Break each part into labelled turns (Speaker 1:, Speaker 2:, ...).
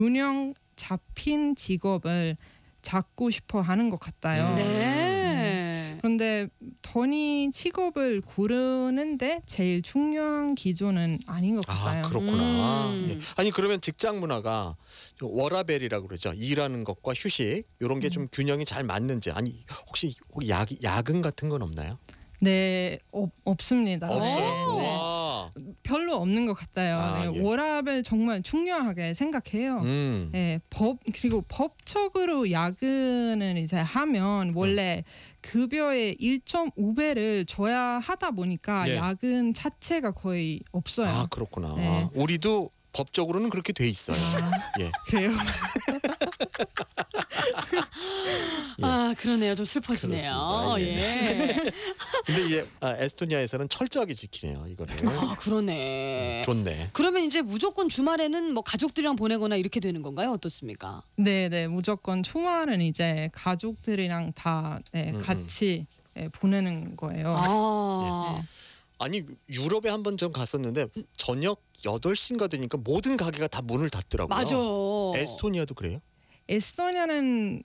Speaker 1: 균형 잡힌 직업을 찾고 싶어 하는 것 같아요.
Speaker 2: 네.
Speaker 1: 그런데 돈이 직업을 고르는데 제일 중요한 기준은 아닌 것 같아요.
Speaker 3: 아, 그렇구나.
Speaker 2: 음.
Speaker 3: 예. 아니 그러면 직장 문화가 워라밸이라고 그러죠. 일하는 것과 휴식 이런 게 좀 균형이 잘 맞는지 아니 혹시 야근 같은 건 없나요?
Speaker 1: 네, 없습니다.
Speaker 3: 없어요.
Speaker 1: 네.
Speaker 3: 와.
Speaker 1: 별로 없는 것 같아요.
Speaker 3: 아,
Speaker 1: 네,
Speaker 3: 예.
Speaker 1: 워라밸 정말 중요하게 생각해요. 네, 그리고 법적으로 야근을 이제 하면 원래 급여의 1.5배를 줘야 하다 보니까
Speaker 3: 네.
Speaker 1: 야근 자체가 거의 없어요.
Speaker 3: 아, 그렇구나.
Speaker 1: 네.
Speaker 3: 우리도 법적으로는 그렇게 돼 있어요. 예.
Speaker 1: 그래요?
Speaker 2: 아, 그러네요. 좀 슬퍼지네요.
Speaker 3: 그렇습니다.
Speaker 2: 예.
Speaker 3: 근데 이제 에스토니아에서는 철저하게 지키네요. 이거를.
Speaker 2: 아, 그러네.
Speaker 3: 좋네.
Speaker 2: 그러면 이제 무조건 주말에는 뭐 가족들이랑 보내거나 이렇게 되는 건가요? 어떻습니까?
Speaker 1: 네, 무조건 주말은 이제 가족들이랑 다 같이 보내는 거예요.
Speaker 2: 아.
Speaker 3: 아니 유럽에 한번 좀 갔었는데 저녁 8시인가 되니까 모든 가게가 다 문을 닫더라고요.
Speaker 2: 맞아.
Speaker 3: 에스토니아도 그래요?
Speaker 1: 에스토니아는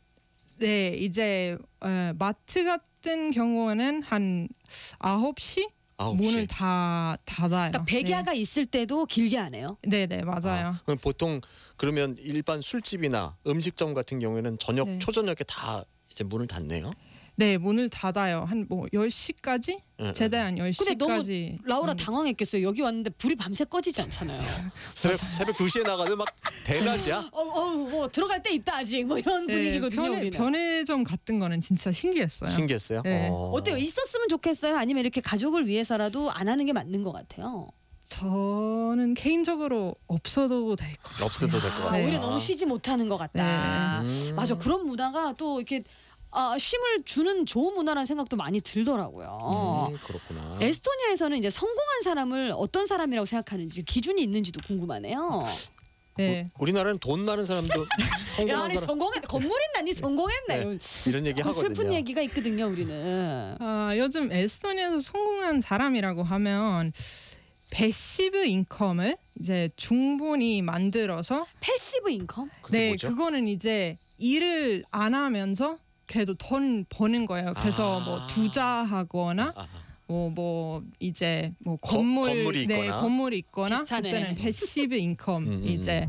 Speaker 1: 이제 마트 같은 경우는 한 9시
Speaker 3: 9시.
Speaker 1: 문을 다 닫아요.
Speaker 2: 그러니까 백야가 있을 때도 길게 안 해요.
Speaker 1: 네, 맞아요.
Speaker 3: 그럼 보통 그러면 일반 술집이나 음식점 같은 경우에는 저녁
Speaker 1: 네.
Speaker 3: 초저녁에 다 이제 문을 닫네요.
Speaker 1: 네, 문을 닫아요. 한 뭐 10시까지? 최대한 10시까지.
Speaker 2: 근데 너무 라우라 당황했겠어요. 여기 왔는데 불이 밤새 꺼지지 않잖아요.
Speaker 3: 새벽 2시에 나가도 막 대낮이야.
Speaker 2: 뭐 들어갈 때 있다 아직 뭐 이런 분위기거든요. 우리는.
Speaker 1: 편의점 같은 거는 진짜 신기했어요.
Speaker 3: 신기했어요.
Speaker 1: 네.
Speaker 2: 어때요? 있었으면 좋겠어요? 아니면 이렇게 가족을 위해서라도 안 하는 게 맞는 것 같아요?
Speaker 1: 저는 개인적으로 없어도 될 것 같아요.
Speaker 3: 없어도 될 것 같아요.
Speaker 1: 네.
Speaker 2: 오히려 너무 쉬지 못하는 것 같다. 맞아. 그런 문화가 또 이렇게 쉼을 주는 좋은 문화라는 생각도 많이 들더라고요.
Speaker 3: 그렇구나.
Speaker 2: 에스토니아에서는 이제 성공한 사람을 어떤 사람이라고 생각하는지 기준이 있는지도 궁금하네요.
Speaker 1: 네.
Speaker 3: 우리나라는 돈 많은 사람도
Speaker 2: 야,
Speaker 3: 성공한
Speaker 2: 아니
Speaker 3: 사람
Speaker 2: 성공했 건물했나? 니 성공했나?
Speaker 3: 네, 이런 얘기
Speaker 2: 조금
Speaker 3: 하거든요.
Speaker 2: 슬픈 얘기가 있거든요, 우리는.
Speaker 1: 요즘 에스토니아에서 성공한 사람이라고 하면 패시브 인컴을 이제 충분히 만들어서
Speaker 2: 패시브 인컴?
Speaker 3: 그게 뭐죠?
Speaker 1: 그거는 이제 일을 안 하면서 그래도 돈 버는 거예요. 그래서 뭐 투자하거나 뭐 이제 뭐
Speaker 3: 건물이
Speaker 1: 건물이 있거나
Speaker 2: 비슷하네.
Speaker 1: 그때는 패시브 인컴 이제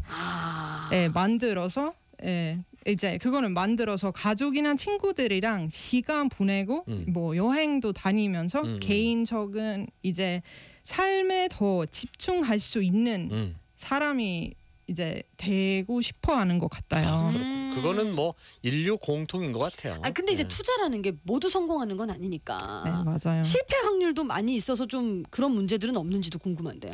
Speaker 1: 만들어서 이제 그거는 만들어서 가족이나 친구들이랑 시간 보내고 뭐 여행도 다니면서 개인적인 이제 삶에 더 집중할 수 있는 사람이 이제 되고 싶어하는 것 같아요.
Speaker 3: 그거는 뭐 인류 공통인 것 같아요.
Speaker 2: 근데 이제
Speaker 3: 네.
Speaker 2: 투자라는 게 모두 성공하는 건 아니니까.
Speaker 1: 네, 맞아요.
Speaker 2: 실패 확률도 많이 있어서 좀 그런 문제들은 없는지도 궁금한데요.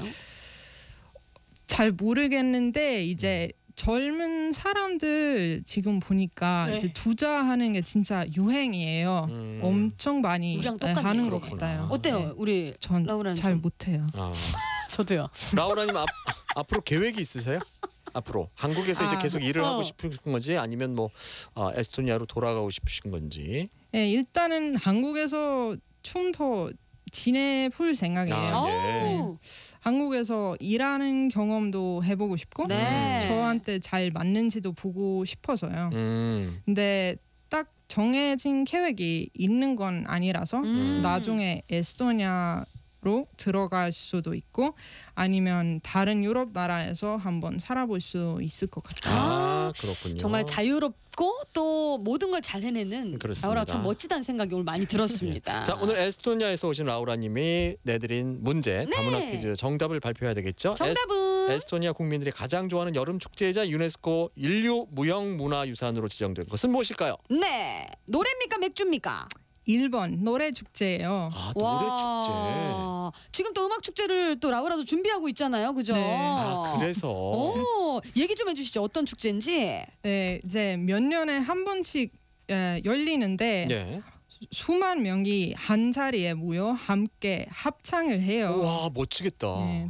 Speaker 1: 잘 모르겠는데 이제 젊은 사람들 지금 보니까
Speaker 2: 네.
Speaker 1: 이제 투자하는 게 진짜 유행이에요. 엄청 많이
Speaker 2: 우리랑 똑같네.
Speaker 1: 하는 것
Speaker 3: 그렇구나.
Speaker 1: 같아요.
Speaker 2: 어때요,
Speaker 1: 네.
Speaker 2: 우리
Speaker 1: 전
Speaker 2: 라우라는
Speaker 1: 잘
Speaker 2: 좀-
Speaker 1: 못해요.
Speaker 2: 저도요.
Speaker 3: 라우라님 앞으로 계획이 있으세요? 앞으로 한국에서 이제 계속 일을 하고 싶은 건지 아니면 뭐 에스토니아로 돌아가고 싶으신 건지.
Speaker 1: 네, 일단은 한국에서 좀 더 지내볼 생각이에요.
Speaker 3: 예.
Speaker 2: 오.
Speaker 1: 한국에서 일하는 경험도 해보고 싶고
Speaker 2: 네.
Speaker 1: 저한테 잘 맞는지도 보고 싶어서요. 근데 딱 정해진 계획이 있는 건 아니라서 나중에 에스토니아로 들어갈 수도 있고 아니면 다른 유럽 나라에서 한번 살아볼 수 있을 것 같아요.
Speaker 3: 그렇군요.
Speaker 2: 정말 자유롭고 또 모든 걸 잘 해내는
Speaker 3: 그렇습니다.
Speaker 2: 라우라 참 멋지다는 생각이 오늘 많이 들었습니다.
Speaker 3: 자, 오늘 에스토니아에서 오신 라우라님이 내드린 문제 다문화 퀴즈 정답을 발표해야 되겠죠?
Speaker 2: 정답은
Speaker 3: 에스토니아 국민들이 가장 좋아하는 여름 축제이자 유네스코 인류 무형문화유산으로 지정된 것은 무엇일까요?
Speaker 2: 네, 노래입니까 맥주입니까?
Speaker 1: 1번 노래 축제예요.
Speaker 3: 노래 축제.
Speaker 2: 지금 또 음악 축제를 또 라우라도 준비하고 있잖아요, 그죠?
Speaker 1: 네.
Speaker 3: 그래서
Speaker 2: 얘기 좀 해주시죠. 어떤 축제인지.
Speaker 1: 네, 이제 몇 년에 한 번씩 열리는데
Speaker 3: 네.
Speaker 1: 수만 명이 한 자리에 모여 함께 합창을 해요.
Speaker 3: 와, 멋지겠다.
Speaker 1: 네,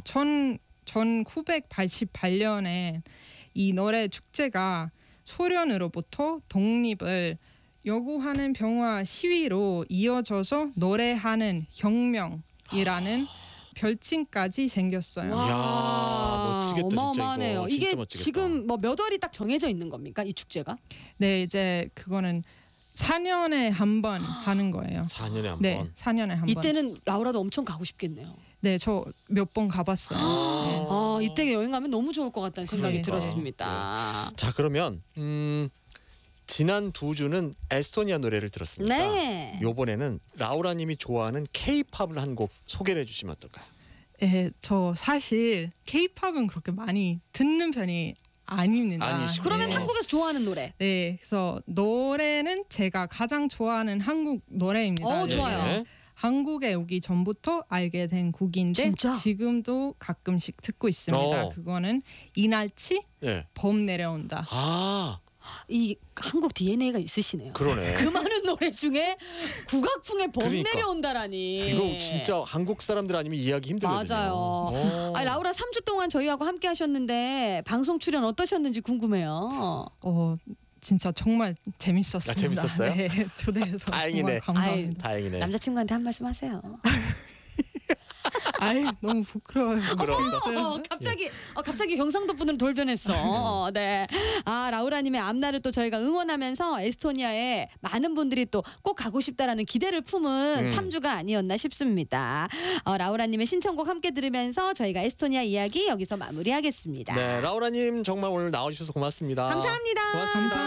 Speaker 1: 1988년에 이 노래 축제가 소련으로부터 독립을 요구하는 평화 시위로 이어져서 노래하는 혁명이라는 별칭까지 생겼어요.
Speaker 3: 이야, 멋지겠다, 진짜
Speaker 2: 어마어마하네요.
Speaker 3: 이거. 진짜
Speaker 2: 이게
Speaker 3: 멋지겠다.
Speaker 2: 지금 뭐 몇 월이 딱 정해져 있는 겁니까? 이 축제가?
Speaker 1: 네, 이제 그거는 4년에 한 번 하는 거예요.
Speaker 3: 4년에 한
Speaker 1: 네,
Speaker 3: 번.
Speaker 1: 4년에 한 번.
Speaker 2: 이때는 라우라도 엄청 가고 싶겠네요.
Speaker 1: 네, 저 몇 번 가봤어요. 네.
Speaker 2: 아, 이때 여행 가면 너무 좋을 것 같다는 생각이
Speaker 1: 그러니까.
Speaker 2: 들었습니다.
Speaker 3: 자, 그러면 지난 2주는 에스토니아 노래를 들었습니다.
Speaker 2: 네.
Speaker 3: 요번에는 라우라님이 좋아하는 K-팝을 한 곡 소개를 해주시면 어떨까요?
Speaker 1: 네, 저 사실 K-팝은 그렇게 많이 듣는 편이 아닙니다.
Speaker 3: 아니시군요.
Speaker 2: 그러면
Speaker 3: 네.
Speaker 2: 한국에서 좋아하는 노래.
Speaker 1: 네, 그래서 노래는 제가 가장 좋아하는 한국 노래입니다.
Speaker 2: 좋아요.
Speaker 3: 네.
Speaker 1: 한국에 오기 전부터 알게 된 곡인데
Speaker 2: 진짜?
Speaker 1: 지금도 가끔씩 듣고 있습니다. 그거는 이날치
Speaker 3: 네.
Speaker 1: 봄 내려온다.
Speaker 3: 아,
Speaker 2: 이 한국 DNA가 있으시네요.
Speaker 3: 그러네.
Speaker 2: 그 많은 노래 중에 국악풍의 봄
Speaker 3: 그러니까.
Speaker 2: 내려온다라니.
Speaker 3: 이거 진짜 한국 사람들 아니면 이해하기 힘들거든요.
Speaker 2: 맞아요. 아니, 라우라 3주 동안 저희하고 함께 하셨는데 방송 출연 어떠셨는지 궁금해요.
Speaker 1: 진짜 정말 재밌었습니다.
Speaker 3: 아, 재밌었어요?
Speaker 1: 네, 초대해서
Speaker 3: 다행이네.
Speaker 1: 정말 감사합니다.
Speaker 3: 다행이네.
Speaker 2: 남자친구한테 한 말씀 하세요.
Speaker 1: 아이, 너무 부끄러워요.
Speaker 2: 갑자기 경상도 분으로 돌변했어. 네. 아, 라우라님의 앞날을 또 저희가 응원하면서 에스토니아에 많은 분들이 또 꼭 가고 싶다라는 기대를 품은 3주가 아니었나 싶습니다. 라우라님의 신청곡 함께 들으면서 저희가 에스토니아 이야기 여기서 마무리하겠습니다.
Speaker 3: 네, 라우라님 정말 오늘 나와주셔서 고맙습니다.
Speaker 2: 감사합니다.
Speaker 3: 고맙습니다.